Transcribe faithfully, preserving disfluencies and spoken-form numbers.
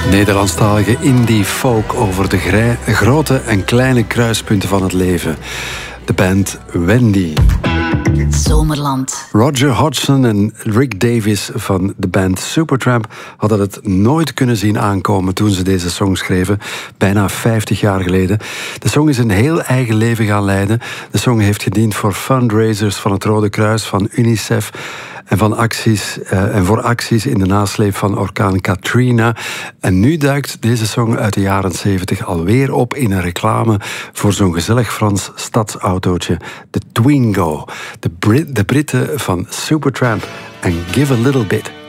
Nederlandstalige indie folk over de grij- grote en kleine kruispunten van het leven. De band Wendy. Zomerland. Roger Hodgson en Rick Davies van de band Supertramp hadden het nooit kunnen zien aankomen toen ze deze song schreven, bijna vijftig jaar geleden. De song is een heel eigen leven gaan leiden. De song heeft gediend voor fundraisers van het Rode Kruis, van UNICEF en, van acties, uh, en voor acties in de nasleep van orkaan Katrina. En nu duikt deze song uit de jaren zeventig alweer op in een reclame voor zo'n gezellig Frans stadsautootje, de Twingo. De, Brit- de Britten van Supertramp en Give a Little Bit.